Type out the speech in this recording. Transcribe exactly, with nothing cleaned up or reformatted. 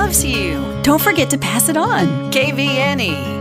loves you. Don't forget to pass it on. K V N E.